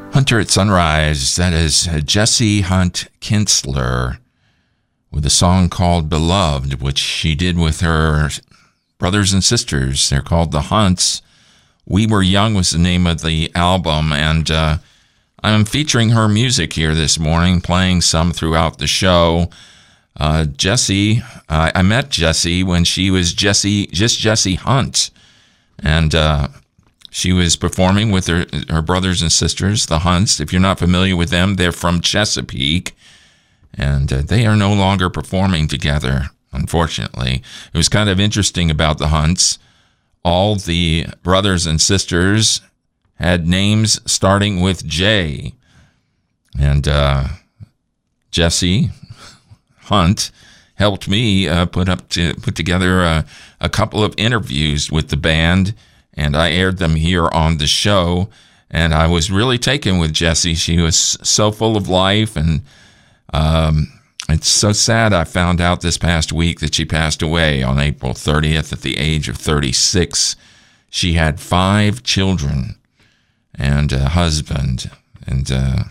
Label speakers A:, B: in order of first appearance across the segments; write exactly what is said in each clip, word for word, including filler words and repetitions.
A: Hunter at Sunrise, that is Jessie Hunt Kinstler with a song called Beloved, which she did with her brothers and sisters. They're called The Hunts. We Were Young was the name of the album, and uh, I'm featuring her music here this morning, playing some throughout the show. Uh, Jessie, uh, I met Jessie when she was Jessie, just Jessie Hunt, and uh, she was performing with her, her brothers and sisters, the Hunts. If you're not familiar with them, they're from Chesapeake, and uh, they are no longer performing together, unfortunately. It was kind of interesting about the Hunts. All the brothers and sisters had names starting with J, and uh, Jessie Hunt helped me uh, put up to put together a, a couple of interviews with the band, and I aired them here on the show, and I was really taken with Jessie. She was so full of life, and um, it's so sad. I found out this past week that she passed away on April thirtieth at the age of thirty-six. She had five children and a husband, and uh,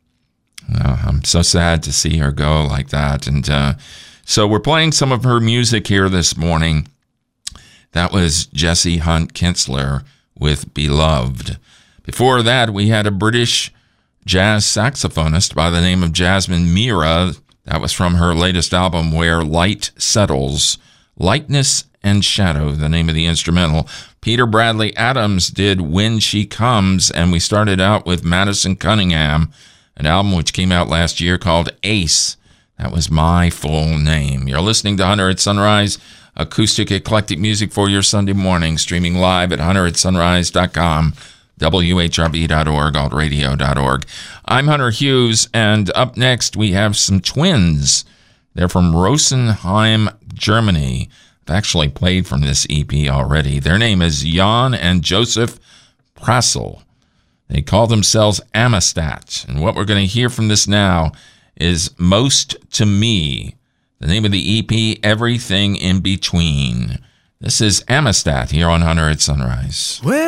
A: uh, I'm so sad to see her go like that. And uh, so we're playing some of her music here this morning. That was Jessie Hunt Kinstler with Beloved. Before that, we had a British jazz saxophonist by the name of Jasmine Mira. That was from her latest album, Where Light Settles. Lightness and Shadow, the name of the instrumental. Peter Bradley Adams did When She Comes, and we started out with Madison Cunningham, an album which came out last year called Ace. That was my full name. You're listening to Hunter at Sunrise, acoustic eclectic music for your Sunday morning, streaming live at hunter at sunrise dot com, W H R B dot org, alt radio dot org. I'm Hunter Hughes, and up next we have some twins. They're from Rosenheim, Germany. I've actually played from this E P already. Their name is Jan and Joseph Prassel. They call themselves Amistad, and what we're going to hear from this now is Most to Me. The name of the E P, Everything in Between. This is Amistad here on Hunter at Sunrise.
B: Well,